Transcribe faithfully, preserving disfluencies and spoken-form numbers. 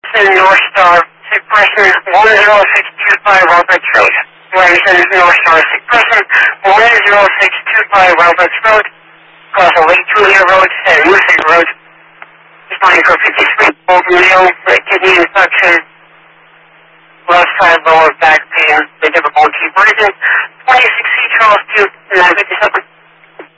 North Star, sick person one zero six two five Roberts Road. Wellington, North Star, sick person one zero six two five Roberts Road. Across a Lake Julia Road and Lucid Road. Responding for fifty-three old male, right kidney infection, left side lower back pain, with difficulty breathing. twenty-six C Charles two, nine fifty-seven.